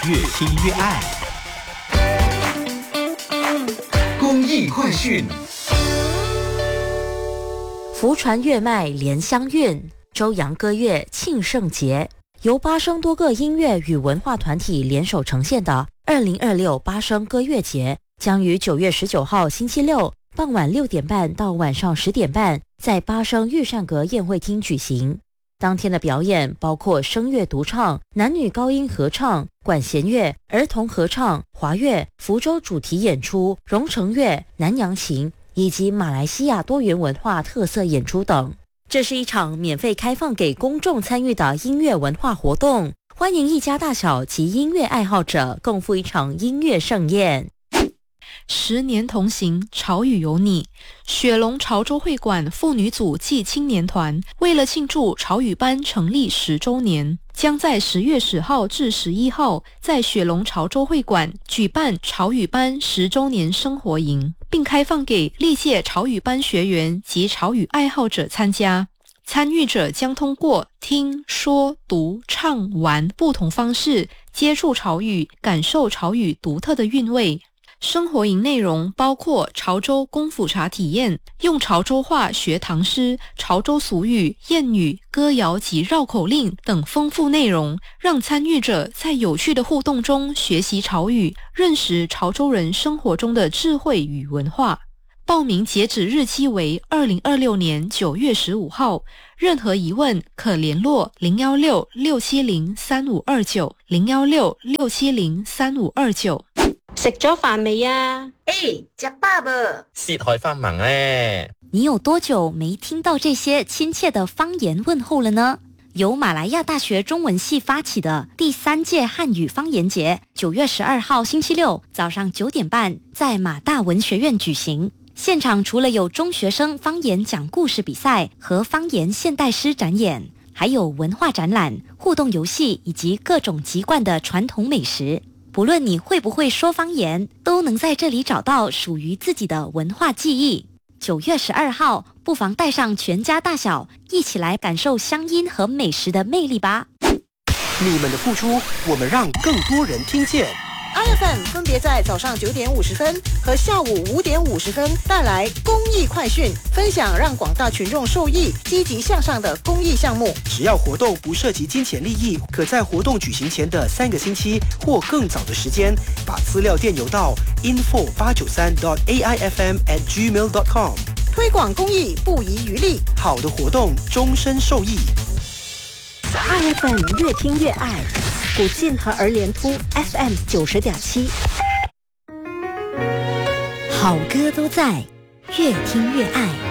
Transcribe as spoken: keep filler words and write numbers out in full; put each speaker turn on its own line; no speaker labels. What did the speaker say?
越听越爱。公益快讯。
福传越脉莲香韵，周洋歌乐庆圣节，由八声多个音乐与文化团体联手呈现的二零二六八声歌乐节，将于九月十九号星期六傍晚六点半到晚上十点半，在八声御膳阁宴会厅举行。当天的表演包括声乐独唱、男女高音合唱、管弦乐、儿童合唱、华乐、福州主题演出、荣成乐、南洋琴以及马来西亚多元文化特色演出等。这是一场免费开放给公众参与的音乐文化活动，欢迎一家大小及音乐爱好者共赴一场音乐盛宴。
十年同行，潮语有你。雪龙潮州会馆妇女组暨青年团为了庆祝潮语班成立十周年，将在十月十号至十一号在雪龙潮州会馆举办潮语班十周年生活营，并开放给历届潮语班学员及潮语爱好者参加。参与者将通过听、说、读、唱、玩不同方式接触潮语，感受潮语独特的韵味。生活营内容包括潮州功夫茶体验，用潮州话学唐诗、潮州俗语、谚语、歌谣及绕口令等丰富内容，让参与者在有趣的互动中学习潮语，认识潮州人生活中的智慧与文化。报名截止日期为二零二六年九月十五号，任何疑问可联络零一六六七零三五二九 零一六六七零三五二九。
食咗飯未啊？
誒，食飽噃。
薛海翻盟咧。
你有多久没听到这些亲切的方言问候了呢？由马来亚大学中文系发起的第三届汉语方言节，九月十二号星期六早上九点半在马大文学院举行。现场除了有中学生方言讲故事比赛和方言现代诗展演，还有文化展览、互动游戏以及各种籍贯的传统美食。不论你会不会说方言，都能在这里找到属于自己的文化记忆。九月十二号，不妨带上全家大小，一起来感受乡音和美食的魅力吧。
你们的付出，我们让更多人听见。
I F M 分别在早上九点五十分和下午五点五十分带来公益快讯，分享让广大群众受益、积极向上的公益项目。
只要活动不涉及金钱利益，可在活动举行前的三个星期或更早的时间，把资料电邮到 info 八九三 dot a i f m at gmail dot com。
推广公益不遗余力，
好的活动终身受益。
I F M 越听越爱，古晋和儿莲突 F M 九十点七，
好歌都在，越听越爱。